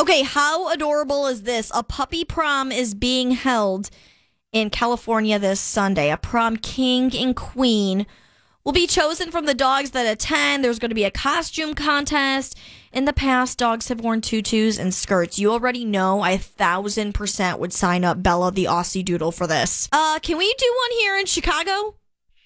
Okay, how adorable is this? A puppy prom is being held in California this Sunday. A prom king and queen will be chosen from the dogs that attend. There's going to be a costume contest. In the past, dogs have worn tutus and skirts. You already know I 1,000% would sign up Bella the Aussie Doodle for this. Can we do one here in Chicago?